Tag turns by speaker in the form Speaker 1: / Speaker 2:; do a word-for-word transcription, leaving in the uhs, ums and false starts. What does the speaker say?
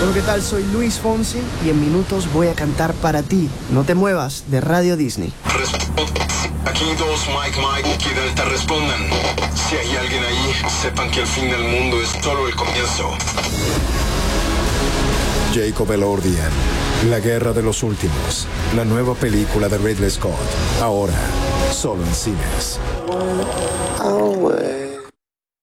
Speaker 1: Hola, ¿qué tal? Soy Luis Fonsi y en minutos voy a cantar para ti. No te muevas, de Radio Disney.
Speaker 2: Aquí dos Mike Mike y Delta respondan. Si hay alguien ahí, sepan que el fin del mundo es solo el comienzo.
Speaker 3: Jacob Elordian, La Guerra de los Últimos, la nueva película de Ridley Scott, ahora solo en cines.
Speaker 4: Away.